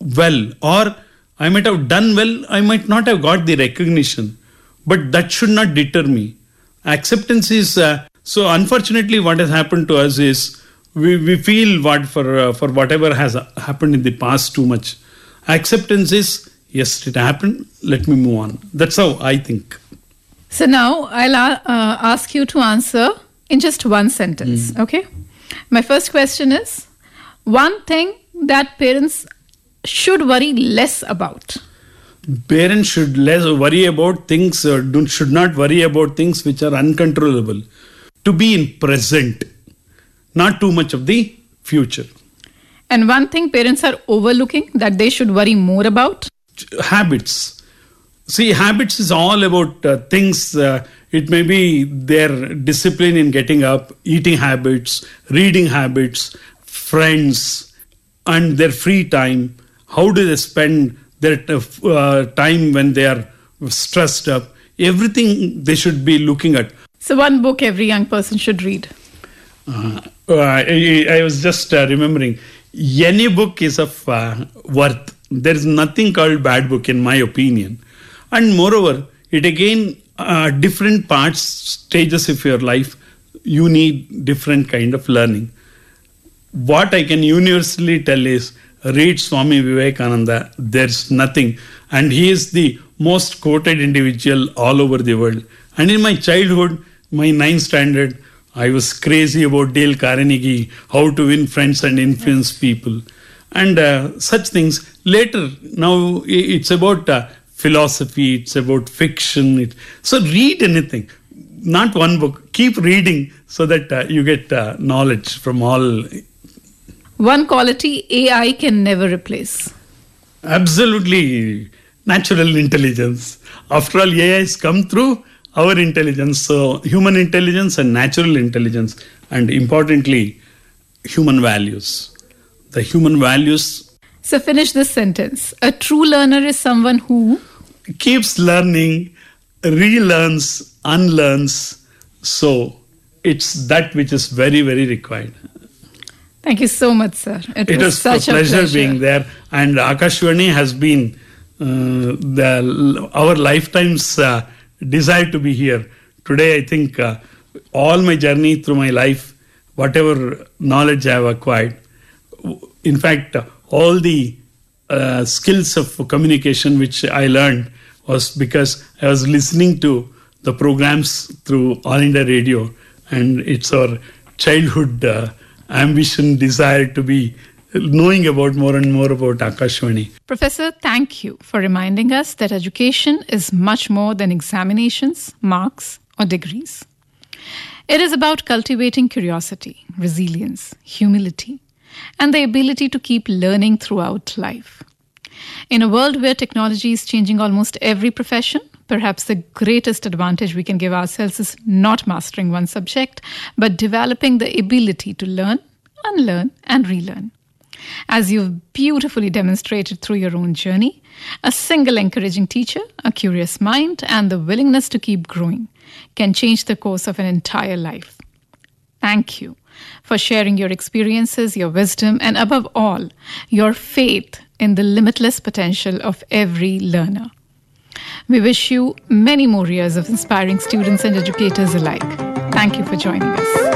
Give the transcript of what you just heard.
well, or I might have done well, I might not have got the recognition, but that should not deter me. Acceptance is, so unfortunately what has happened to us is we feel for whatever has happened in the past too much. Acceptance is, yes, it happened, let me move on. That's how I think. So now I'll ask you to answer in just one sentence, okay? My first question is, one thing that parents should worry less about. Parents should less worry about things, should not worry about things which are uncontrollable. To be in present, not too much of the future. And one thing parents are overlooking that they should worry more about? Habits. See, habits is all about things. It may be their discipline in getting up, eating habits, reading habits, friends, and their free time. How do they spend their time when they are stressed up? Everything they should be looking at. So one book every young person should read. I was just remembering, any book is of worth. There is nothing called bad book in my opinion. And moreover, it again, different parts, stages of your life, you need different kind of learning. What I can universally tell is, read Swami Vivekananda, there's nothing. And he is the most quoted individual all over the world. And in my childhood, my 9th standard, I was crazy about Dale Carnegie, how to win friends and influence people. And such things. Later, now it's about philosophy, it's about fiction. So read anything, not one book. Keep reading so that you get knowledge from all. One quality AI can never replace. Absolutely, natural intelligence. After all, AI has come through our intelligence. So human intelligence and natural intelligence, and importantly, human values. The human values. So finish this sentence. A true learner is someone who keeps learning, relearns, unlearns. So it's that which is very, very required. Thank you so much, sir. It was such a pleasure being there. And Akashvani has been our lifetime's desire to be here. Today, I think all my journey through my life, whatever knowledge I have acquired, in fact, all the skills of communication which I learned was because I was listening to the programs through All India Radio, and it's our childhood ambition, desire to be knowing about more and more about Akashvani. Professor, thank you for reminding us that education is much more than examinations, marks, or degrees. It is about cultivating curiosity, resilience, humility, and the ability to keep learning throughout life. In a world where technology is changing almost every profession, perhaps the greatest advantage we can give ourselves is not mastering one subject, but developing the ability to learn, unlearn, and relearn. As you've beautifully demonstrated through your own journey, a single encouraging teacher, a curious mind, and the willingness to keep growing can change the course of an entire life. Thank you for sharing your experiences, your wisdom, and above all, your faith in the limitless potential of every learner. We wish you many more years of inspiring students and educators alike. Thank you for joining us.